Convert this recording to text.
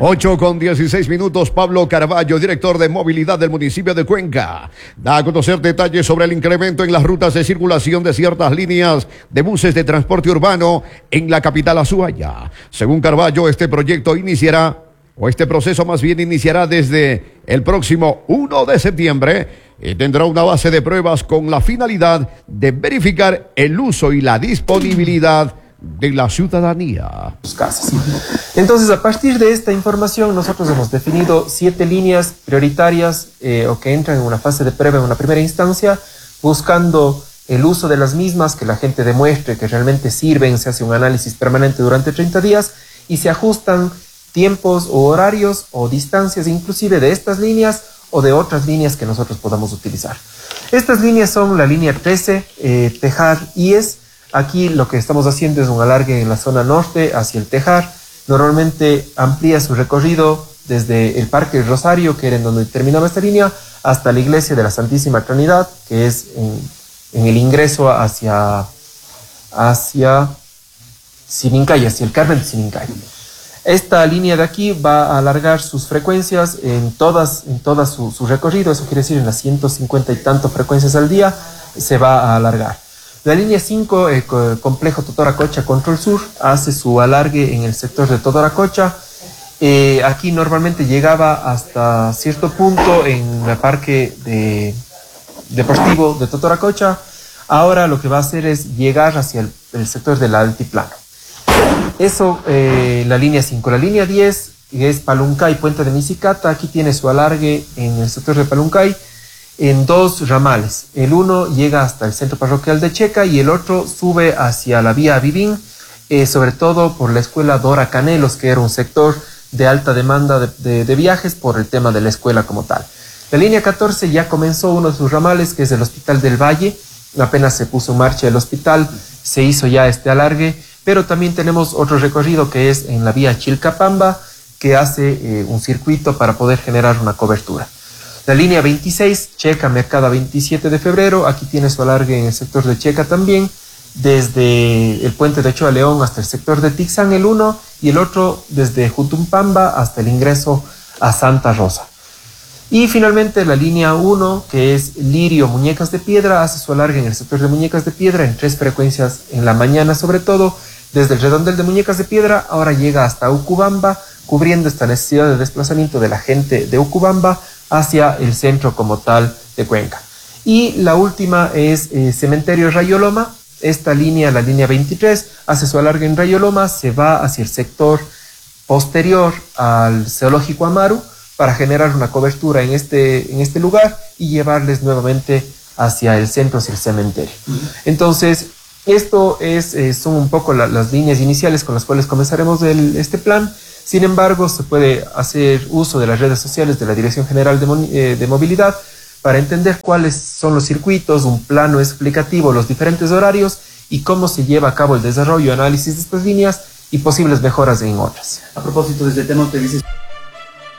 8:16. Pablo Carballo, director de movilidad del municipio de Cuenca, da a conocer detalles sobre el incremento en las rutas de circulación de ciertas líneas de buses de transporte urbano en la capital Azuaya. Según Carballo, este proceso más bien iniciará desde el próximo 1 de septiembre y tendrá una base de pruebas con la finalidad de verificar el uso y la disponibilidad de la ciudadanía. Sus casas. Entonces, a partir de esta información, nosotros hemos definido 7 líneas prioritarias o que entran en una fase de prueba en una primera instancia, buscando el uso de las mismas, que la gente demuestre que realmente sirven, se hace un análisis permanente durante 30 días y se ajustan tiempos o horarios o distancias inclusive de estas líneas o de otras líneas que nosotros podamos utilizar. Estas líneas son la línea 13, Tejar-IES. Aquí lo que estamos haciendo es un alargue en la zona norte hacia el Tejar. Normalmente amplía su recorrido desde el Parque del Rosario, que era en donde terminaba esta línea, hasta la iglesia de la Santísima Trinidad, que es en el ingreso hacia Sinincay, hacia el Carmen de Sinincay. Esta línea de aquí va a alargar sus frecuencias en todas su recorrido, eso quiere decir en las 150 y tanto frecuencias al día se va a alargar. La línea 5, complejo Totoracocha Control Sur, hace su alargue en el sector de Totoracocha. Aquí normalmente llegaba hasta cierto punto en el parque deportivo de Totoracocha. Ahora lo que va a hacer es llegar hacia el sector del altiplano. Eso, la línea 5. La línea 10, que es Paluncay, Puente de Misicata, aquí tiene su alargue en el sector de Paluncay en 2 ramales. El uno llega hasta el centro parroquial de Checa y el otro sube hacia la vía Vivín, sobre todo por la escuela Dora Canelos, que era un sector de alta demanda de viajes por el tema de la escuela como tal. La línea 14 ya comenzó uno de sus ramales, que es el Hospital del Valle. Apenas se puso en marcha el hospital, se hizo ya este alargue, pero también tenemos otro recorrido que es en la vía Chilcapamba, que hace un circuito para poder generar una cobertura. La línea 26, Checa, Mercada 27 de febrero, aquí tiene su alargue en el sector de Checa también, desde el puente de Ochoa León hasta el sector de Tixán, el uno, y el otro desde Jutumpamba hasta el ingreso a Santa Rosa. Y finalmente la línea 1, que es Lirio, Muñecas de Piedra, hace su alargue en el sector de Muñecas de Piedra en 3 frecuencias en la mañana, sobre todo desde el redondel de Muñecas de Piedra, ahora llega hasta Ucubamba, cubriendo esta necesidad de desplazamiento de la gente de Ucubamba hacia el centro como tal de Cuenca. Y la última es Cementerio Rayoloma. Esta línea, la línea 23, hace su alargue en Rayoloma, se va hacia el sector posterior al Zoológico Amaru para generar una cobertura en este lugar y llevarles nuevamente hacia el centro, hacia el cementerio. Entonces, esto son un poco las líneas iniciales con las cuales comenzaremos este plan. Sin embargo, se puede hacer uso de las redes sociales de la Dirección General de Movilidad para entender cuáles son los circuitos, un plano explicativo, los diferentes horarios y cómo se lleva a cabo el desarrollo y análisis de estas líneas y posibles mejoras en otras. A propósito de este tema, usted dice...